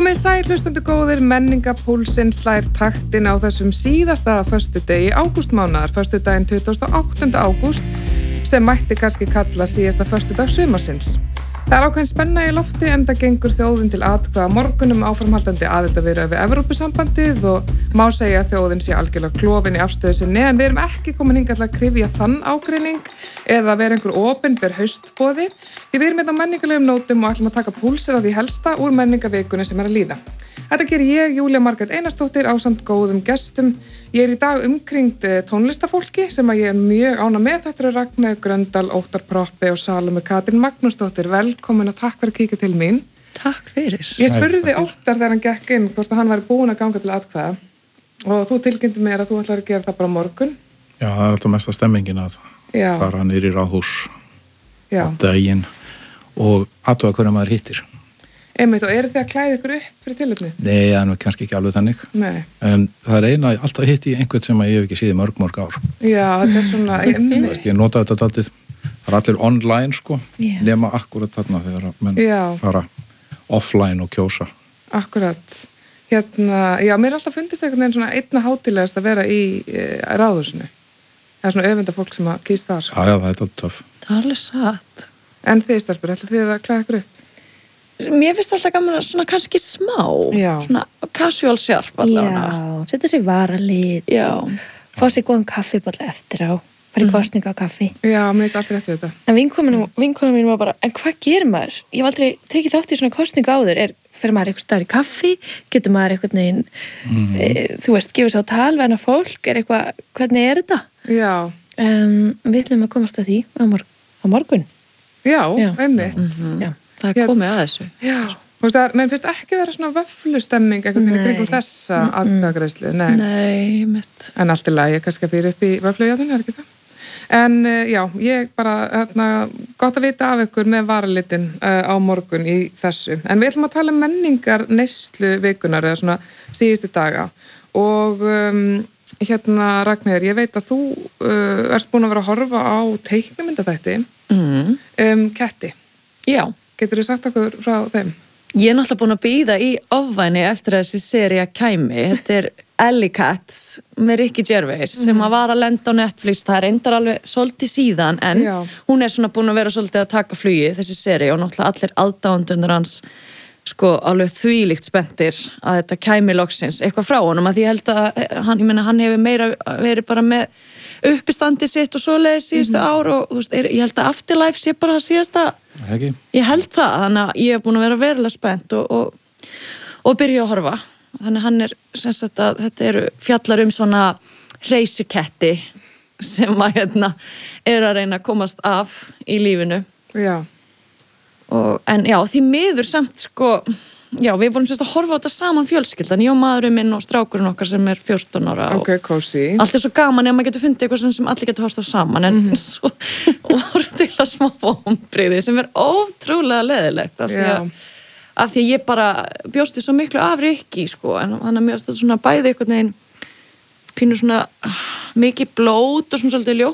Komið sæl hlustendur góðir, menningapúlsinn slær taktin á þessum síðasta föstudegi ágústmánaðar, föstudaginn 28. ágúst, sem mætti kannski kalla síðasta föstudag sumarsins. Það ákveðin spenna í lofti enda gengur þjóðin til atkvæða morgunum áframhaldandi aðildarviðræður við Evrópusambandið og má segja að þjóðin sé algjörlega klofin í afstöðu sinni, en við erum ekki komin hingað til að kryfja þann ágreining eða vera einhver opinber haustboði. Því við erum hérna á menningarlegum nótum og ætlum að taka púlsir á því helsta úr menningavikunni sem að líða. Þetta gerir ég, Júlía Margrét Einarsdóttir, ásamt góðum gestum. Ég í dag umkringd tónlistafólki sem að ég mjög ánægð með. Þetta eru Ragnheiður Gröndal, Óttar Proppi og Salome Katrín Magnúsdóttir. Velkomin og takk fyrir að kíkja til mín. Takk fyrir. Ég spurði Óttar þegar hann gekk inn hvort að hann væri búinn að ganga til atkvæða og þú tilkynnti mér að þú ætlar að gera það bara á morgun. Já, það alltaf mesta stemmingin að fara niður í ráðhús á daginn og athuga hvernig maður hittir. Einmitt, og eru þið að klæða ykkur upp fyrir tilefni? Nei, það er kannski ekki alveg þannig. Nei. En það er eina, alltaf hitti ég einhvern sem ég hef ekki síði mörg ár. Já, þetta er svona... Ég nota þetta daldið, það er allir online sko, nema akkurat þarna þegar menn fara offline og kjósa. Akkurat. Já, mér er alltaf fundist einhvern veginn svona einna hátíðlegast að vera í ráðhúsinu. Það er svona öfunda fólk sem að kýst þar. Já, það er alltaf töff. Það er alveg satt. En þið, stelpur, ætlið þið að klæða ykkur upp? Mér finnst alltaf gaman að svona kannski smá, svona casual sharp allavega. Já, setja sér varalit og fá sér góðan kaffiballa eftir á, fara í kosninga á kaffi. Já, mér finnst alltaf rétt við þetta. En vinkona mín var bara, en hvað gerir maður? Ég hef aldrei tekið þátt í svona kosninga áður. Fyrir maður eitthvað staðar í kaffi, getur maður eitthvað neginn, þú veist, gefur sér á tal, verna fólk, eitthvað, hvernig er þetta? Já. Við ætlum að komast að því á morgun. Já, einmitt. Já. Það er komið að þessu. Já, þú veist það, menn finnst ekki vera svona vöfflustemming einhvern veginn kringum þessa atkvæðagreiðslu, Nei, mitt. En allt í lagi, kannski að fyrir upp í vöfflujáðinu, er ekki það? En já, ég bara, gott að vita af ykkur með varalitin á morgun í þessu. En við ætlum að tala um menningar neyslu vikunar eða svona síðustu daga. Og Ragnheiður, ég veit að þú ert búin að vera að horfa á teiknimyndaþætti ketti. Já. Getur þið sagt okkur frá þeim? Ég er náttúrulega búin að bíða í ofvæni eftir að þessi sería kæmi. Þetta er Alley Cats með Ricky Gervais sem að var að lenda á Netflix. Það er reyndar alveg svolítið síðan en hún er svona búin að vera svolítið að taka flugi þessi sería og náttúrulega allir aðdáendurnir hans sko alveg þvílíkt spenntir að þetta kæmi loksins eitthvað frá honum að því ég held að hann hefur meira verið bara með uppistandi sitt og svoleiðis síðustu ár og þú veist, ég held að Afterlife sé bara síðasta ég held það, þannig að ég hef búin að vera verulega spennt og byrja að horfa þannig að hann er sem sagt að þetta eru fjallar svona reisiketti sem að er að reyna að komast af í lífinu en já, því miður samt sko við vorum sérst að horfa á þetta saman fjölskyldan ég og maðurinn minn og strákurinn okkar sem er 14 ára Ok, cozy allt er svo gaman ef maður getur fundið eitthvað sem allir getur horft á saman en svo voru til að smá vonbrigði sem er ótrúlega leðilegt af því að ég bara bjósti svo miklu af Rikki sko en hann er mjög svona bæði eitthvað neginn pínu svona mikið blót og svona svolítið